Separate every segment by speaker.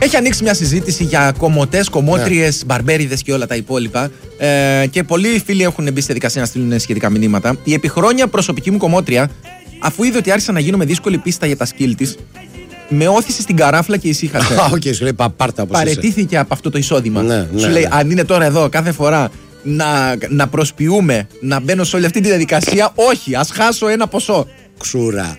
Speaker 1: Έχει ανοίξει μια συζήτηση για κομμωτές, κομμότριες, μπαρμπέριδες και όλα τα υπόλοιπα. Και πολλοί φίλοι έχουν μπει στη διαδικασία να στείλουν σχετικά μηνύματα. Η επί χρόνια προσωπική μου κομμότρια, αφού είδε ότι άρχισα να γίνω με δύσκολη πίστα για τα σκύλ της, με όθησε στην καράφλα και ησύχασε.
Speaker 2: Σου λέει πάρτα όπως
Speaker 1: παραιτήθηκε από αυτό το εισόδημα.
Speaker 2: Ναι,
Speaker 1: σου λέει, αν είναι τώρα εδώ κάθε φορά να προσποιούμε, να μπαίνω σε όλη αυτή τη διαδικασία, όχι, ας χάσω ένα ποσό.
Speaker 2: Ξούρα.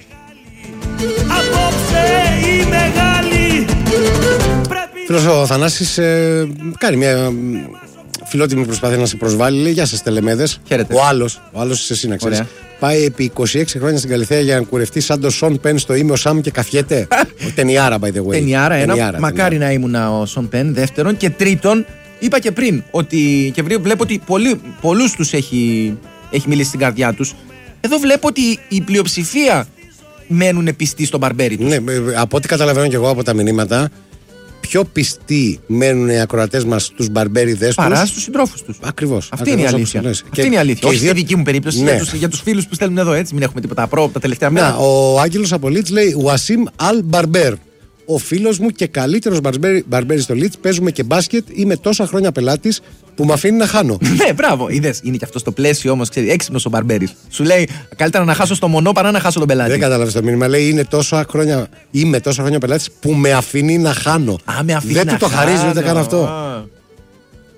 Speaker 3: Απόψε η μεγάλη.
Speaker 2: Φίλος ο Θανάσης κάνει μια φιλότιμη προσπάθεια να σε προσβάλλει. Λέει, γεια σας τελεμέδες.
Speaker 1: Χαίρετε.
Speaker 2: Ο άλλος είσαι εσύ να ξέρεις. Πάει επί 26 χρόνια στην Καλυθέα για να κουρευτεί σαν το Σον Πεν στο Είμαι ο Σαμ και καφιέται. Ταινιάρα, by the way.
Speaker 1: Ταινιάρα, μακάρι να ήμουν ο Σον Πεν. Δεύτερον. Και τρίτον, είπα και πριν ότι. Και βλέπω ότι πολλούς τους έχει μιλήσει στην καρδιά τους. Εδώ βλέπω ότι η πλειοψηφία μένουν πιστοί στον μπαρμπέρι τους.
Speaker 2: Ναι, από ό,τι καταλαβαίνω και εγώ από τα μηνύματα, πιο πιστοί μένουν οι ακροατές μας στους μπαρμπέριδες τους
Speaker 1: παρά στους συντρόφους τους.
Speaker 2: Ακριβώς.
Speaker 1: Αυτή είναι η αλήθεια. Αυτή είναι η αλήθεια. Όχι στη δική μου περίπτωση, ναι. για τους φίλους που στέλνουν εδώ, έτσι. Μην έχουμε τίποτα τα τελευταία μέρα.
Speaker 2: Ο Άγγελος από Λίτς λέει Ουασίμ Αλ Μπαρμπέρ. Ο φίλος μου και καλύτερος μπαρμπέρι στο Λίτς. Παίζουμε και μπάσκετ. Είμαι τόσα χρόνια πελάτης που με αφήνει να χάνω.
Speaker 1: Ναι, μπράβο. Είδες, είναι και αυτό στο πλαίσιο όμως. Έξυπνος ο Μπαρμπέρης. Σου λέει καλύτερα να χάσω στο μονό παρά να χάσω τον πελάτη.
Speaker 2: Δεν κατάλαβες το μήνυμα. Λέει είμαι τόσα χρόνια πελάτης που με αφήνει να χάνω.
Speaker 1: Με αφήνει
Speaker 2: δεν
Speaker 1: να
Speaker 2: του το χαρίζει ούτε καν αυτό.